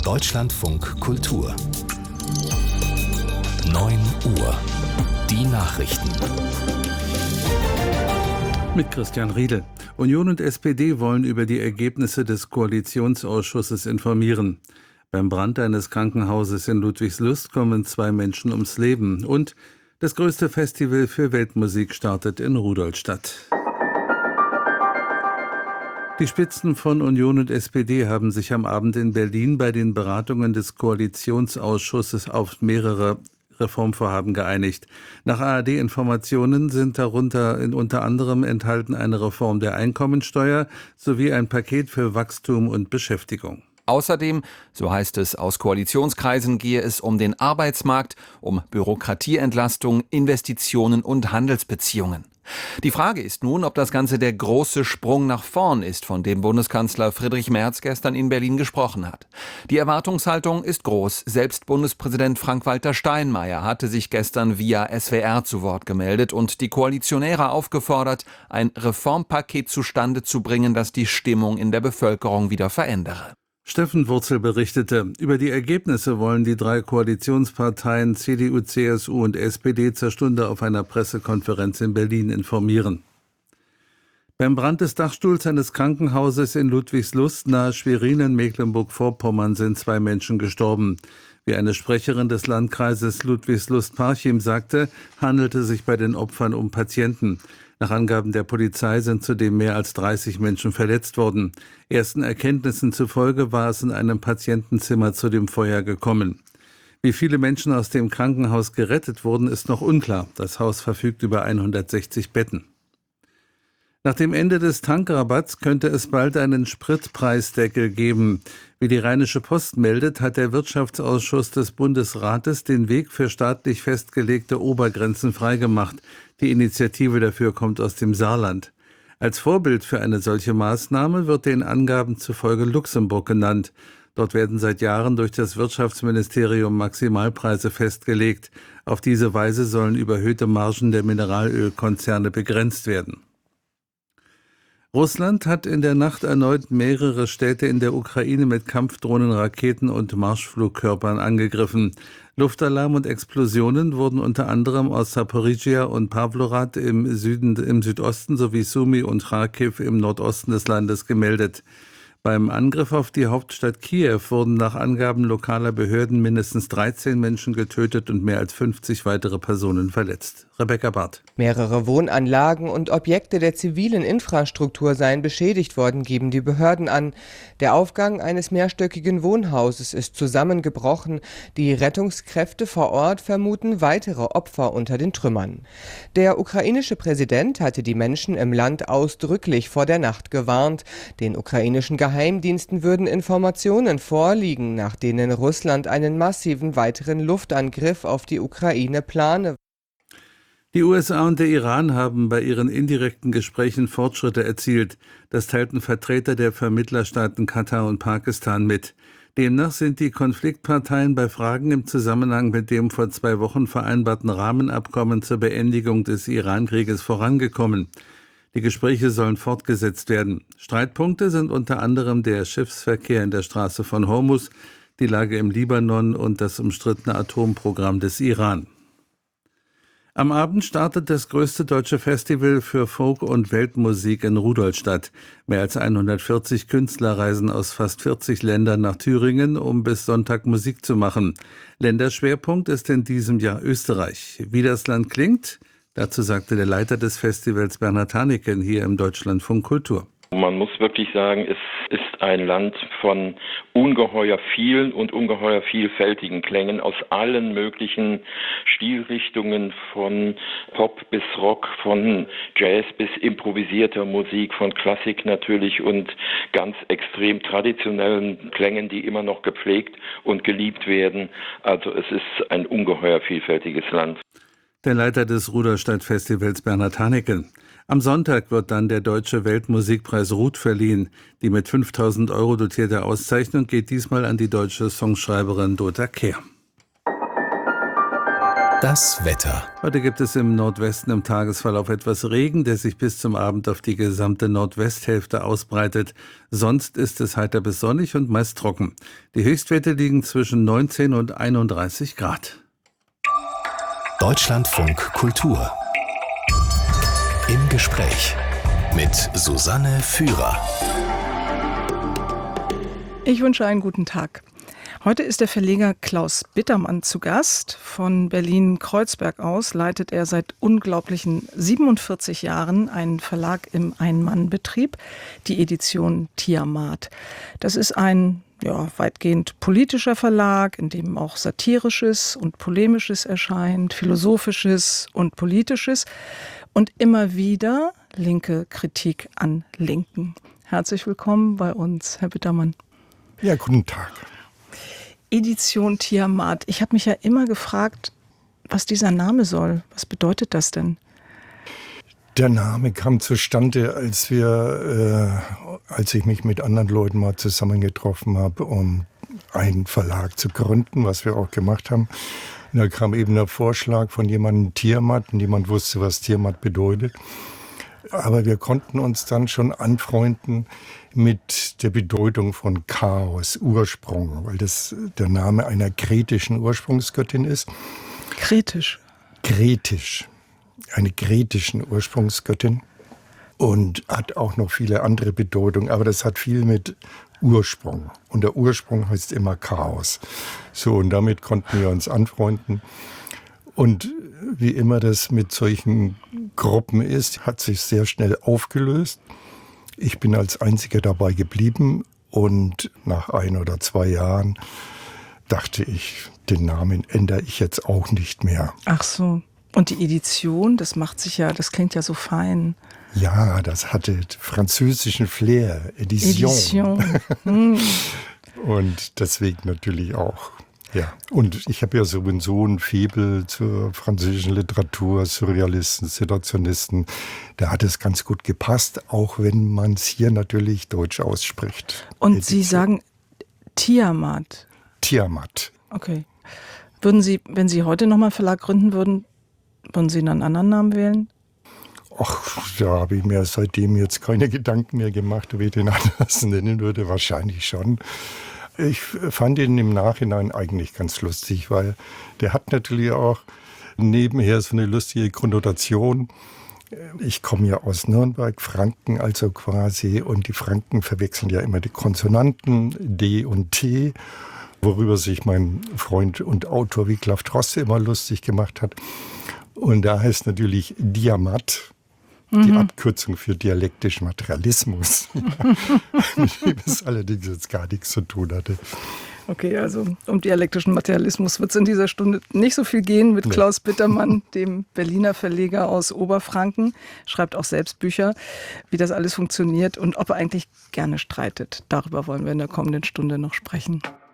Deutschlandfunk Kultur 9 Uhr. Die Nachrichten. Mit Christian Riedel. Union und SPD wollen über die Ergebnisse des Koalitionsausschusses informieren. Beim Brand eines Krankenhauses in Ludwigslust kommen 2 Menschen ums Leben. Und das größte Festival für Weltmusik startet in Rudolstadt. Die Spitzen von Union und SPD haben sich am Abend in Berlin bei den Beratungen des Koalitionsausschusses auf mehrere Reformvorhaben geeinigt. Nach ARD-Informationen sind darunter unter anderem enthalten eine Reform der Einkommensteuer sowie ein Paket für Wachstum und Beschäftigung. Außerdem, so heißt es aus Koalitionskreisen, gehe es um den Arbeitsmarkt, um Bürokratieentlastung, Investitionen und Handelsbeziehungen. Die Frage ist nun, ob das Ganze der große Sprung nach vorn ist, von dem Bundeskanzler Friedrich Merz gestern in Berlin gesprochen hat. Die Erwartungshaltung ist groß. Selbst Bundespräsident Frank-Walter Steinmeier hatte sich gestern via SWR zu Wort gemeldet und die Koalitionäre aufgefordert, ein Reformpaket zustande zu bringen, das die Stimmung in der Bevölkerung wieder verändere. Steffen Wurzel berichtete, über die Ergebnisse wollen die 3 Koalitionsparteien CDU, CSU und SPD zur Stunde auf einer Pressekonferenz in Berlin informieren. Beim Brand des Dachstuhls eines Krankenhauses in Ludwigslust nahe Schwerin in Mecklenburg-Vorpommern sind 2 Menschen gestorben. Wie eine Sprecherin des Landkreises Ludwigslust-Parchim sagte, handelte sich bei den Opfern um Patienten. Nach Angaben der Polizei sind zudem mehr als 30 Menschen verletzt worden. Ersten Erkenntnissen zufolge war es in einem Patientenzimmer zu dem Feuer gekommen. Wie viele Menschen aus dem Krankenhaus gerettet wurden, ist noch unklar. Das Haus verfügt über 160 Betten. Nach dem Ende des Tankrabatts könnte es bald einen Spritpreisdeckel geben. Wie die Rheinische Post meldet, hat der Wirtschaftsausschuss des Bundesrates den Weg für staatlich festgelegte Obergrenzen freigemacht. Die Initiative dafür kommt aus dem Saarland. Als Vorbild für eine solche Maßnahme wird den Angaben zufolge Luxemburg genannt. Dort werden seit Jahren durch das Wirtschaftsministerium Maximalpreise festgelegt. Auf diese Weise sollen überhöhte Margen der Mineralölkonzerne begrenzt werden. Russland hat in der Nacht erneut mehrere Städte in der Ukraine mit Kampfdrohnen, Raketen und Marschflugkörpern angegriffen. Luftalarm und Explosionen wurden unter anderem aus Saporizhia und Pawlorad im Südosten sowie Sumy und Charkiw im Nordosten des Landes gemeldet. Beim Angriff auf die Hauptstadt Kiew wurden nach Angaben lokaler Behörden mindestens 13 Menschen getötet und mehr als 50 weitere Personen verletzt. Rebecca Barth. Mehrere Wohnanlagen und Objekte der zivilen Infrastruktur seien beschädigt worden, geben die Behörden an. Der Aufgang eines mehrstöckigen Wohnhauses ist zusammengebrochen. Die Rettungskräfte vor Ort vermuten weitere Opfer unter den Trümmern. Der ukrainische Präsident hatte die Menschen im Land ausdrücklich vor der Nacht gewarnt. Den ukrainischen Geheimdiensten würden Informationen vorliegen, nach denen Russland einen massiven weiteren Luftangriff auf die Ukraine plane. Die USA und der Iran haben bei ihren indirekten Gesprächen Fortschritte erzielt. Das teilten Vertreter der Vermittlerstaaten Katar und Pakistan mit. Demnach sind die Konfliktparteien bei Fragen im Zusammenhang mit dem vor 2 Wochen vereinbarten Rahmenabkommen zur Beendigung des Iran-Krieges vorangekommen. Die Gespräche sollen fortgesetzt werden. Streitpunkte sind unter anderem der Schiffsverkehr in der Straße von Hormuz, die Lage im Libanon und das umstrittene Atomprogramm des Iran. Am Abend startet das größte deutsche Festival für Folk- und Weltmusik in Rudolstadt. Mehr als 140 Künstler reisen aus fast 40 Ländern nach Thüringen, um bis Sonntag Musik zu machen. Länderschwerpunkt ist in diesem Jahr Österreich. Wie das Land klingt, dazu sagte der Leiter des Festivals Bernhard Haneken hier im Deutschlandfunk Kultur. Man muss wirklich sagen, es ist ein Land von ungeheuer vielen und ungeheuer vielfältigen Klängen aus allen möglichen Stilrichtungen, von Pop bis Rock, von Jazz bis improvisierter Musik, von Klassik natürlich und ganz extrem traditionellen Klängen, die immer noch gepflegt und geliebt werden. Also es ist ein ungeheuer vielfältiges Land. Der Leiter des Rudolstadt-Festivals Bernhard Haneken. Am Sonntag wird dann der Deutsche Weltmusikpreis Ruth verliehen. Die mit 5.000 € dotierte Auszeichnung geht diesmal an die deutsche Songschreiberin Dota Kehr. Das Wetter. Heute gibt es im Nordwesten im Tagesverlauf etwas Regen, der sich bis zum Abend auf die gesamte Nordwesthälfte ausbreitet. Sonst ist es heiter bis sonnig und meist trocken. Die Höchstwerte liegen zwischen 19 und 31 Grad. Deutschlandfunk Kultur. Im Gespräch mit Susanne Führer. Ich wünsche einen guten Tag. Heute ist der Verleger Klaus Bittermann zu Gast. Von Berlin-Kreuzberg aus leitet er seit unglaublichen 47 Jahren einen Verlag im Ein-Mann-Betrieb, die Edition Tiamat. Das ist ein weitgehend politischer Verlag, in dem auch Satirisches und Polemisches erscheint, Philosophisches und Politisches und immer wieder linke Kritik an Linken. Herzlich willkommen bei uns, Herr Bittermann. Ja, guten Tag. Edition Tiamat. Ich habe mich ja immer gefragt, was dieser Name soll. Was bedeutet das denn? Der Name kam zustande, als ich mich mit anderen Leuten mal zusammengetroffen habe, um einen Verlag zu gründen, was wir auch gemacht haben. Und da kam eben der Vorschlag von jemandem Tiamat, und niemand wusste, was Tiamat bedeutet. Aber wir konnten uns dann schon anfreunden mit der Bedeutung von Chaos, Ursprung, weil das der Name einer kretischen Ursprungsgöttin ist. Kretisch? Kretisch. Eine kretischen Ursprungsgöttin und hat auch noch viele andere Bedeutungen, aber das hat viel mit Ursprung. Und der Ursprung heißt immer Chaos. So, und damit konnten wir uns anfreunden. Und wie immer das mit solchen Gruppen ist, hat sich sehr schnell aufgelöst. Ich bin als Einziger dabei geblieben und nach 1 oder 2 Jahren dachte ich, den Namen ändere ich jetzt auch nicht mehr. Ach so. Und die Edition, das klingt ja so fein. Ja, das hatte französischen Flair, Edition. Und deswegen natürlich auch. Ja, und ich habe ja sowieso ein Faible zur französischen Literatur, Surrealisten, Situationisten. Da hat es ganz gut gepasst, auch wenn man es hier natürlich deutsch ausspricht. Und Sie sagen Tiamat? Tiamat. Okay. Würden Sie, wenn Sie heute nochmal einen Verlag gründen würden Sie einen anderen Namen wählen? Ach, da habe ich mir seitdem jetzt keine Gedanken mehr gemacht, wie ich den anders nennen würde. Wahrscheinlich schon. Ich fand ihn im Nachhinein eigentlich ganz lustig, weil der hat natürlich auch nebenher so eine lustige Konnotation. Ich komme ja aus Nürnberg, Franken also quasi, und die Franken verwechseln ja immer die Konsonanten D und T, worüber sich mein Freund und Autor Wiglaf Droste immer lustig gemacht hat. Und da heißt natürlich Diamat, die Abkürzung für dialektischen Materialismus, mit dem es allerdings jetzt gar nichts zu tun hatte. Okay, also um dialektischen Materialismus wird es in dieser Stunde nicht so viel gehen mit Klaus Bittermann, dem Berliner Verleger aus Oberfranken. Schreibt auch selbst Bücher, wie das alles funktioniert und ob er eigentlich gerne streitet. Darüber wollen wir in der kommenden Stunde noch sprechen.